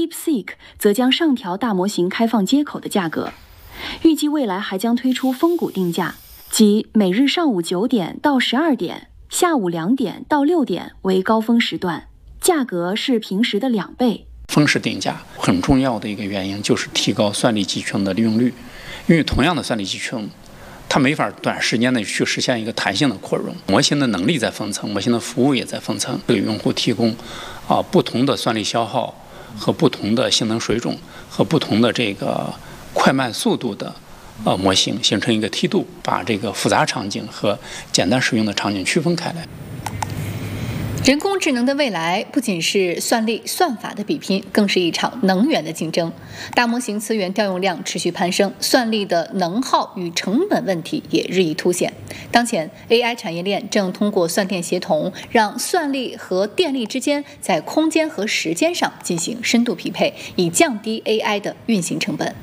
DeepSeek 则将上调大模型开放接口的价格，预计未来还将推出峰谷定价，即每日上午9点到12点，下午2点到6点为高峰时段，价格是平时的2倍。 峰时定价很重要的一个原因就是提高算力集群的利用率，因为同样的算力集群，它没法短时间内去实现一个弹性的扩容，模型的能力在分层，模型的服务也在分层，给用户提供不同的算力消耗和不同的性能水准和不同的这个快慢速度的模型，形成一个梯度，把这个复杂场景和简单使用的场景区分开来。 人工智能的未来不仅是算力算法的比拼，更是一场能源的竞争。大模型资源调用量持续攀升，算力的能耗与成本问题也日益凸显。当前 AI 产业链正通过算电协同，让算力和电力之间在空间和时间上进行深度匹配，以降低 AI 的运行成本。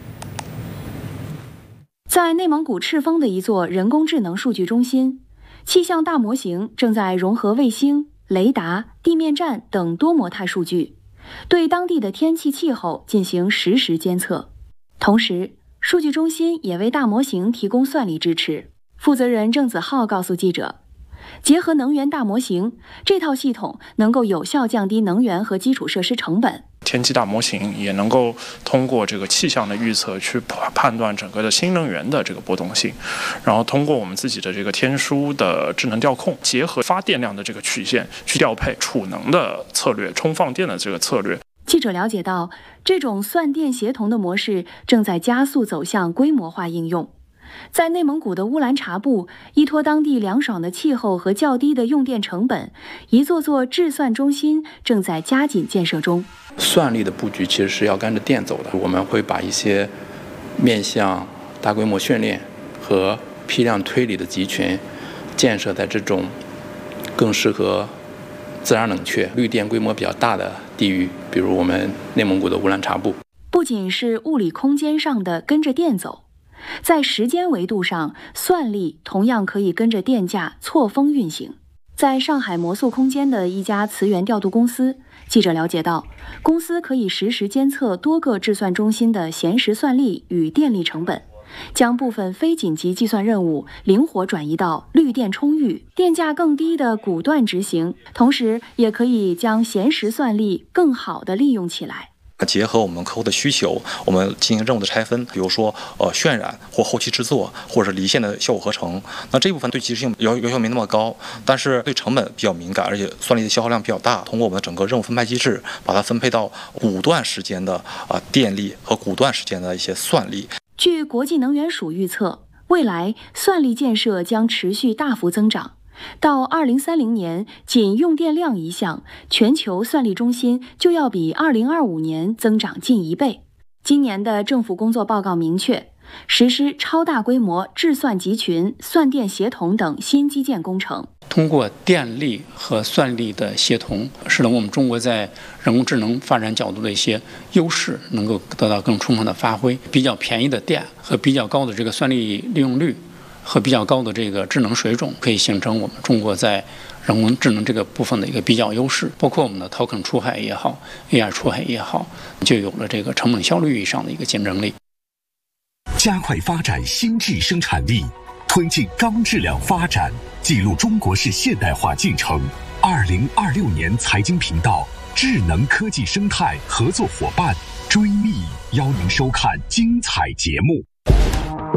在内蒙古赤峰的一座人工智能数据中心，气象大模型正在融合卫星、雷达、地面站等多模态数据，对当地的天气气候进行实时监测。同时，数据中心也为大模型提供算力支持。负责人郑子浩告诉记者，结合能源大模型，这套系统能够有效降低能源和基础设施成本。 天气大模型也能够通过这个气象的预测去判断整个的新能源的这个波动性，然后通过我们自己的这个天枢的智能调控，结合发电量的这个曲线去调配储能的策略、充放电的这个策略。 记者了解到，这种算电协同的模式正在加速走向规模化应用。在内蒙古的乌兰察布，依托当地凉爽的气候和较低的用电成本，一座座智算中心正在加紧建设中。 算力的布局其实是要跟着电走的，我们会把一些面向大规模训练和批量推理的集群建设在这种更适合自然冷却、绿电规模比较大的地域，比如我们内蒙古的乌兰察布。 不仅是物理空间上的跟着电走，在时间维度上，算力同样可以跟着电价错峰运行。在上海魔素空间的一家磁源调度公司，记者了解到，公司可以实时监测多个智算中心的闲时算力与电力成本，将部分非紧急计算任务灵活转移到绿电充裕、电价更低的谷段执行，同时也可以将闲时算力更好地利用起来。 结合我们客户的需求，我们进行任务的拆分，比如说渲染或后期制作，或者是离线的效果合成。那这部分对即时性要求没那么高，但是对成本比较敏感，而且算力的消耗量比较大。通过我们的整个任务分派机制，把它分配到谷段时间的电力和谷段时间的一些算力。 据国际能源署预测，未来算力建设将持续大幅增长。到2030年，仅用电量一项，全球算力中心就要比2025年增长近1倍。今年的政府工作报告明确，实施超大规模智算集群、算电协同等新基建工程。 通过电力和算力的协同，使得我们中国在人工智能发展角度的一些优势能够得到更充分的发挥。比较便宜的电和比较高的这个算力利用率和比较高的这个智能水准，可以形成我们中国在人工智能这个部分的一个比较优势。包括我们的 token 出海也好 ，AI 出海也好，就有了这个成本效率以上的一个竞争力。 加快发展新质生产力，推进高质量发展，记录中国式现代化进程。2026年财经频道智能科技生态合作伙伴追觅，邀您收看精彩节目。